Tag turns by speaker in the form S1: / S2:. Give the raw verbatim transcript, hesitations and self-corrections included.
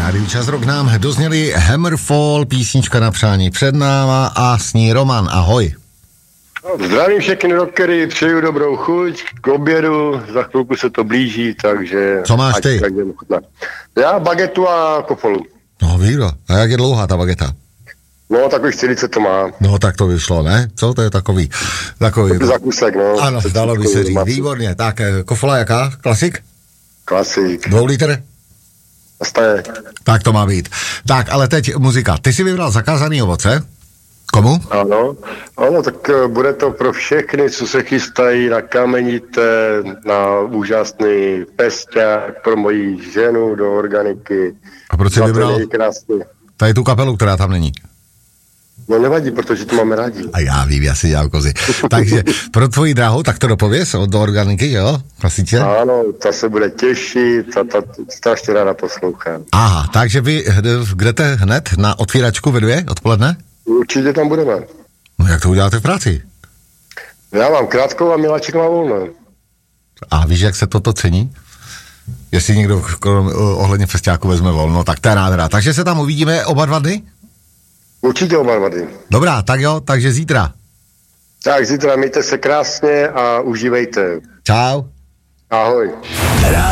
S1: Rádiu Čas Rock nám dozněli Hammerfall, písnička na přání před náma a s ní Roman, ahoj.
S2: Zdravím všechny rockery, přeju dobrou chuť k obědu, za chvilku se to blíží, takže...
S1: Co máš ty?
S2: Já bagetu a kofolu.
S1: No víro, a jak je dlouhá ta bageta?
S2: No, takových čtyřicet to má.
S1: No, tak to vyšlo, ne? Co to je takový? takový
S2: za kusek, no.
S1: Ano, dalo by se říct, výborně. Tak, kofola jaká? Klasik?
S2: Klasik.
S1: Dvou liter?
S2: Staje.
S1: Tak to má být. Tak, ale teď muzika. Ty jsi vybral Zakázaný ovoce? Komu?
S2: Ano, ano, tak bude to pro všechny, co se chystají na kamenité, na úžasný pesťák, pro moji ženu do organiky.
S1: A proč jsi vybral tady tu kapelu, která tam není?
S2: No nevadí, protože to máme rádi.
S1: A já vím, já si dělám kozy. Takže pro tvoji dráhu, tak to dopověz od do organiky, jo? Klasiče?
S2: Ano, ta se bude těšit, ta, ta strašně ráda poslouchá.
S1: Aha, takže vy jdete hned na otvíračku ve dvě odpoledne?
S2: Určitě tam budeme.
S1: No jak to uděláte v práci?
S2: Já mám krátkou a Miláček má volno.
S1: A víš, jak se toto cení? Jestli někdo ohledně festiáku vezme volno, tak to je nádhera. Takže se tam uvidíme oba dva dny?
S2: Určitě oba dva dny.
S1: Dobrá, tak jo, takže zítra.
S2: Tak zítra mějte se krásně a užívejte.
S1: Čau.
S2: Ahoj.